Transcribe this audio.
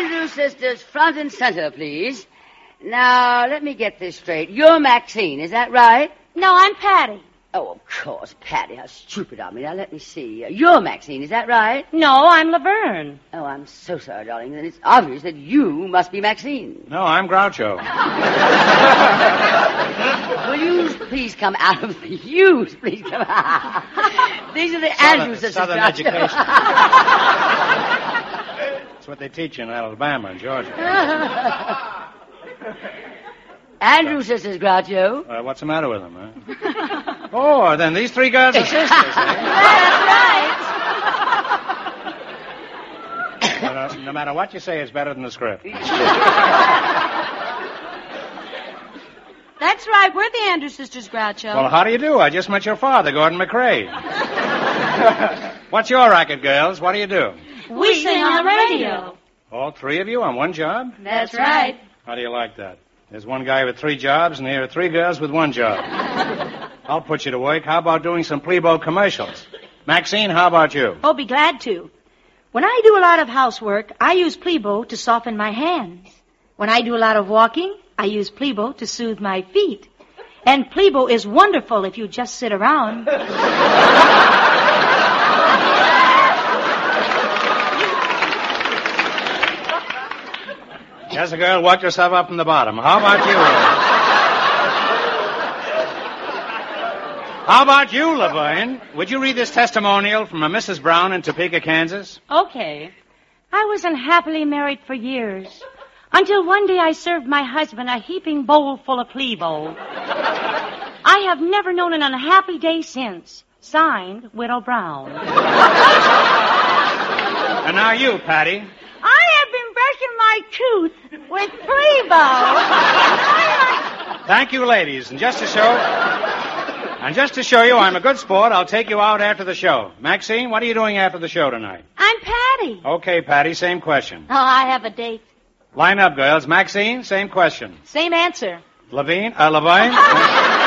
Andrews sisters, front and center, please. Now, let me get this straight. You're Maxine, is that right? No, I'm Patty. Oh, of course, Patty. How stupid of me. Now, let me see. You're Maxine, is that right? No, I'm Laverne. Oh, I'm so sorry, darling. Then it's obvious that you must be Maxine. No, I'm Groucho. Will you please come out of the... You please come out. These are the Andrews sisters. Southern education. That's what they teach in Alabama and Georgia. Andrews sisters, Groucho. What's the matter with them, huh? Oh, then these three girls are sisters, eh? That's right. But, no matter what you say, it's better than the script. That's right. We're the Andrews sisters, Groucho. Well, how do you do? I just met your father, Gordon McCrae. What's your racket, girls? What do you do? We sing on the radio. All three of you on one job? That's right. How do you like that? There's one guy with 3 jobs, and there are 3 girls with 1 job. I'll put you to work. How about doing some Plebo commercials? Maxine, how about you? Oh, be glad to. When I do a lot of housework, I use Plebo to soften my hands. When I do a lot of walking, I use Plebo to soothe my feet. And Plebo is wonderful if you just sit around. Just a girl, work yourself up from the bottom. How about you? How about you, Laverne? Would you read this testimonial from a Mrs. Brown in Topeka, Kansas? Okay. I was unhappily married for years, until one day I served my husband a heaping bowl full of Plebo. I have never known an unhappy day since. Signed, Widow Brown. And now you, Patty. I have been brushing my tooth with Plebo. Thank you, ladies. And just to show you I'm a good sport, I'll take you out after the show. Maxine, what are you doing after the show tonight? I'm Patty. Okay, Patty, same question. Oh, I have a date. Line up, girls. Maxine, same question. Same answer. Laverne?